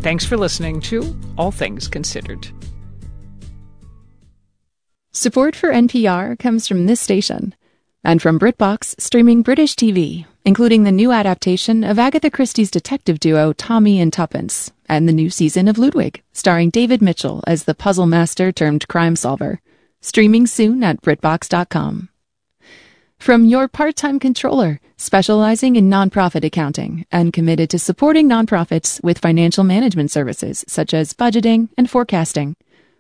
Thanks for listening to All Things Considered. Support for NPR comes from this station and from BritBox, streaming British TV, including the new adaptation of Agatha Christie's detective duo Tommy and Tuppence, and the new season of Ludwig, starring David Mitchell as the puzzle master turned crime solver. Streaming soon at BritBox.com. From your part-time controller, specializing in nonprofit accounting and committed to supporting nonprofits with financial management services such as budgeting and forecasting.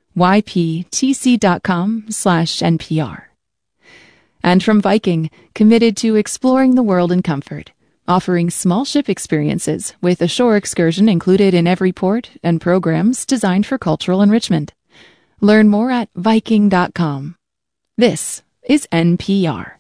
yptc.com/NPR. And from Viking, committed to exploring the world in comfort, offering small ship experiences with a shore excursion included in every port and programs designed for cultural enrichment. Learn more at Viking.com. This is NPR.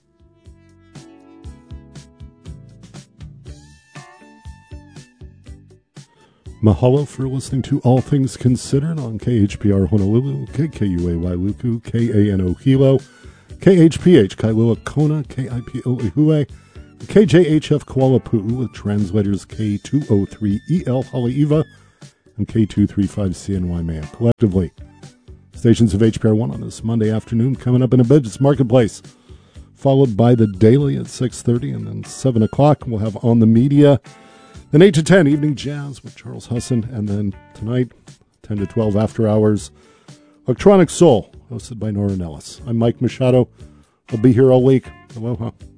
Mahalo for listening to All Things Considered on KHPR Honolulu, KKUAY Luku, KANO Hilo, KHPH Kailua Kona, KIPO Lihue, KJHF Kuala Pu'u with translators K203EL Haleiwa and K235CNY Maya collectively. Stations of HPR 1 on this Monday afternoon. Coming up in a bit, it's Marketplace, followed by the Daily at 6:30, and then 7 o'clock we'll have On the Media. Then 8 to 10, Evening Jazz with Charles Husson. And then tonight, 10 to 12, After Hours, Electronic Soul, hosted by Nora Nellis. I'm Mike Machado. I'll be here all week. Aloha.